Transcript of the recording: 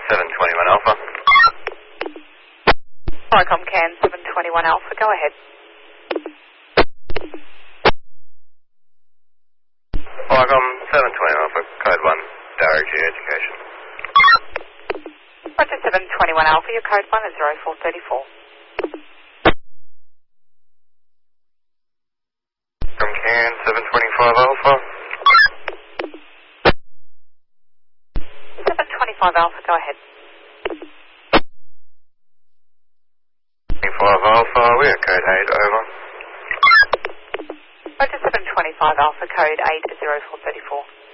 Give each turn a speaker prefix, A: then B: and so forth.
A: 721 Alpha.
B: Vicom Can 721 Alpha, go ahead.
A: Vicom 721 Alpha, code 1, Darrow G Education.
B: Roger 721 Alpha, your code 1 is 0434.
A: From Can 725 Alpha.
B: 725 Alpha, go ahead.
A: 25 Alpha, we are code 8, over.
B: Roger 725 Alpha, code 8 is 0434.